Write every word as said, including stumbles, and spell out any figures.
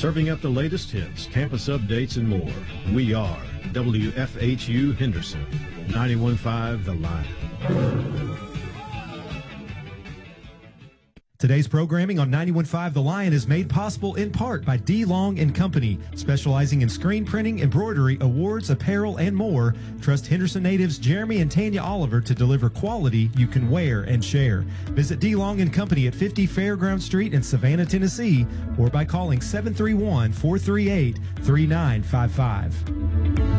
Serving up the latest hits, campus updates, and more. We are W F H U Henderson, ninety-one point five The Lion. Today's programming on ninety-one point five The Lion is made possible in part by D. Long and Company, specializing in screen printing, embroidery, awards, apparel, and more. Trust Henderson natives Jeremy and Tanya Oliver to deliver quality you can wear and share. Visit D. Long and Company at fifty Fairground Street in Savannah, Tennessee, or by calling seven three one, four three eight, three nine five five.